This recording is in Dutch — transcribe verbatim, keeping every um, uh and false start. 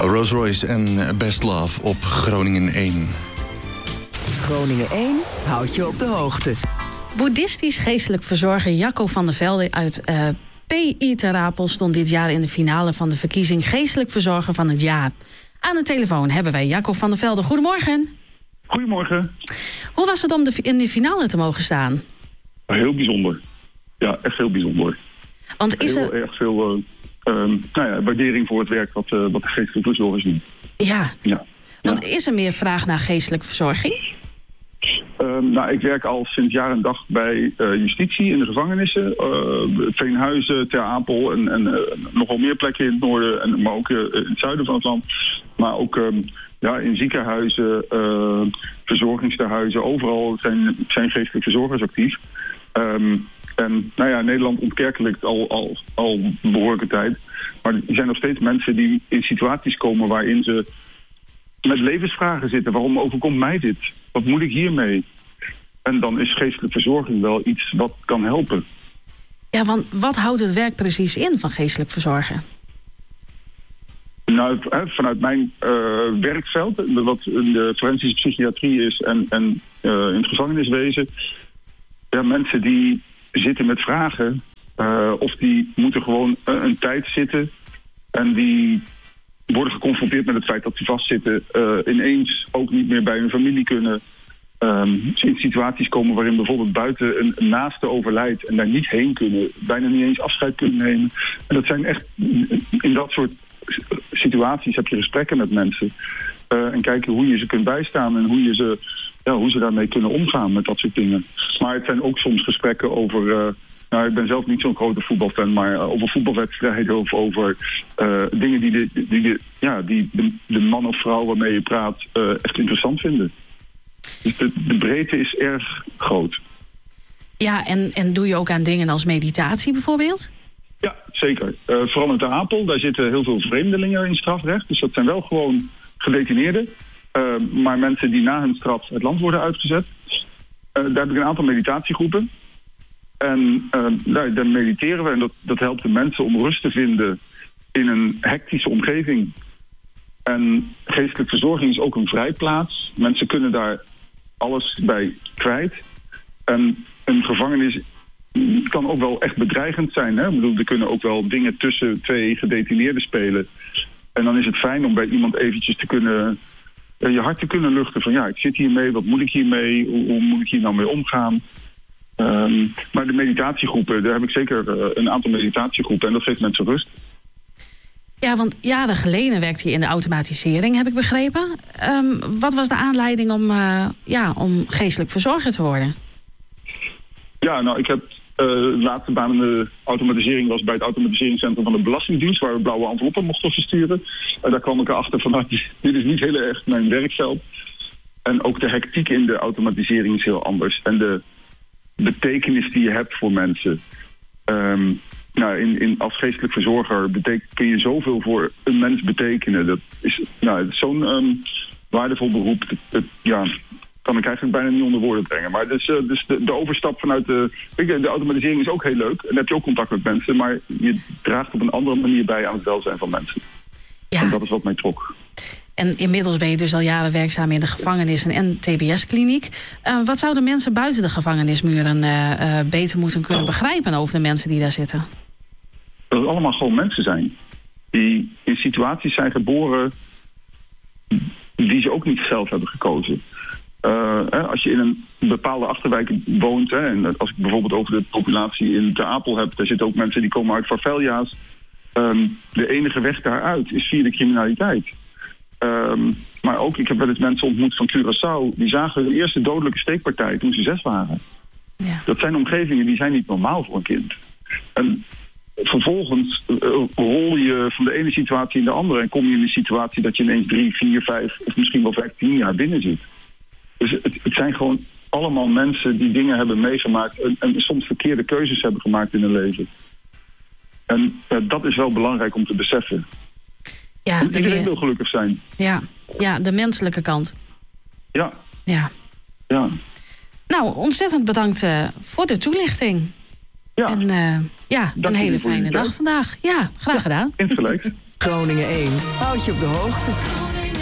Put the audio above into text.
Rolls Royce en Best Love op Groningen één. Groningen één houdt je op de hoogte. Boeddhistisch geestelijk verzorger Jacco van der Velde uit uh, P I Ter Apel stond dit jaar in de finale van de verkiezing geestelijk verzorger van het jaar. Aan de telefoon hebben wij Jacco van der Velde. Goedemorgen. Goedemorgen. Hoe was het om de, in de finale te mogen staan? Heel bijzonder. Ja, echt heel bijzonder. Want is heel er... erg veel uh, uh, nou ja, waardering voor het werk wat, uh, wat de geestelijke verzorgers doen. Ja. ja. Want ja. is er meer vraag naar geestelijke verzorging? Uh, nou, ik werk al sinds jaar en dag bij uh, justitie in de gevangenissen. Uh, Veenhuizen, Ter Apel en, en uh, nogal meer plekken in het noorden, en, maar ook uh, in het zuiden van het land. Maar ook um, ja, in ziekenhuizen, uh, verzorgingstehuizen, overal zijn, zijn geestelijke verzorgers actief. Um, en nou ja, Nederland ontkerkelijkt al, al, al behoorlijke tijd. Maar er zijn nog steeds mensen die in situaties komen waarin ze met levensvragen zitten. Waarom overkomt mij dit? Wat moet ik hiermee? En dan is geestelijke verzorging wel iets wat kan helpen. Ja, want wat houdt het werk precies in van geestelijk verzorgen? Nou, vanuit mijn uh, werkveld, wat in de forensische psychiatrie is en, en uh, in het gevangeniswezen. Ja, mensen die zitten met vragen, uh, of die moeten gewoon een, een tijd zitten en die worden geconfronteerd met het feit dat ze vastzitten, uh, ineens ook niet meer bij hun familie kunnen. Um, in situaties komen waarin bijvoorbeeld buiten een, een naaste overlijdt en daar niet heen kunnen, bijna niet eens afscheid kunnen nemen. En dat zijn echt, in dat soort situaties heb je gesprekken met mensen. Uh, en kijken hoe je ze kunt bijstaan en hoe, je ze, ja, hoe ze daarmee kunnen omgaan met dat soort dingen. Maar het zijn ook soms gesprekken over... Uh, nou, ik ben zelf niet zo'n grote voetbalfan, maar uh, over voetbalwedstrijden of over uh, dingen die, de, die, de, ja, die de, de man of vrouw waarmee je praat uh, echt interessant vinden. Dus de, de breedte is erg groot. Ja, en, en doe je ook aan dingen als meditatie bijvoorbeeld? Ja, zeker. Uh, vooral in Ter Apel, daar zitten heel veel vreemdelingen in strafrecht. Dus dat zijn wel gewoon gedetineerden. Uh, maar mensen die na hun straf het land worden uitgezet. Uh, daar heb ik een aantal meditatiegroepen. En uh, daar, daar mediteren we en dat, dat helpt de mensen om rust te vinden in een hectische omgeving. En geestelijke verzorging is ook een vrijplaats. Mensen kunnen daar alles bij kwijt. En een gevangenis kan ook wel echt bedreigend zijn. Hè? Ik bedoel, er kunnen ook wel dingen tussen twee gedetineerden spelen. En dan is het fijn om bij iemand eventjes te kunnen, uh, je hart te kunnen luchten. Van ja, ik zit hiermee, wat moet ik hiermee? Hoe, hoe moet ik hier nou mee omgaan? Um, maar de meditatiegroepen, daar heb ik zeker uh, een aantal meditatiegroepen. En dat geeft mensen rust. Ja, want jaren geleden werkte je in de automatisering, heb ik begrepen. Um, wat was de aanleiding om, uh, ja, om geestelijk verzorger te worden? Ja, nou, ik heb uh, de laatste baan in de automatisering was bij het automatiseringscentrum van de Belastingdienst, waar we blauwe enveloppen mochten versturen. Uh, daar kwam ik erachter van, nou, dit is niet heel erg mijn werkveld. En ook de hectiek in de automatisering is heel anders. En de betekenis die je hebt voor mensen. Um, nou, in, in, als geestelijk verzorger betek- kun je zoveel voor een mens betekenen. Dat is, nou, zo'n um, waardevol beroep. Dat, dat, ja, kan ik eigenlijk bijna niet onder woorden brengen. Maar dus, uh, dus de, de overstap vanuit de... De automatisering is ook heel leuk. En dan heb je ook contact met mensen. Maar je draagt op een andere manier bij aan het welzijn van mensen. Ja. En dat is wat mij trok. En inmiddels ben je dus al jaren werkzaam in de gevangenissen en T B S-kliniek. Uh, wat zouden mensen buiten de gevangenismuren uh, uh, beter moeten kunnen begrijpen over de mensen die daar zitten? Dat het allemaal gewoon mensen zijn. Die in situaties zijn geboren die ze ook niet zelf hebben gekozen. Uh, hè, als je in een bepaalde achterwijk woont, hè, en als ik bijvoorbeeld over de populatie in Ter Apel heb, daar zitten ook mensen die komen uit favela's. Um, de enige weg daaruit is via de criminaliteit. Um, maar ook, ik heb wel eens mensen ontmoet van Curaçao, die zagen hun eerste dodelijke steekpartij toen ze zes waren. Ja. Dat zijn omgevingen die zijn niet normaal voor een kind. En vervolgens uh, rol je van de ene situatie in de andere en kom je in een situatie dat je ineens drie, vier, vijf of misschien wel vijftien jaar binnen zit. Dus het, het zijn gewoon allemaal mensen die dingen hebben meegemaakt en, en soms verkeerde keuzes hebben gemaakt in hun leven. En uh, dat is wel belangrijk om te beseffen. Ja, en iedereen weer... wil gelukkig zijn. Ja, ja, de menselijke kant. Ja. Ja. Ja. Nou, ontzettend bedankt uh, voor de toelichting. Ja. En uh, ja, Dank een hele jullie voor fijne jullie dag tijd. vandaag. Ja, graag gedaan. Insgelijks. Groningen één houdt je op de hoogte.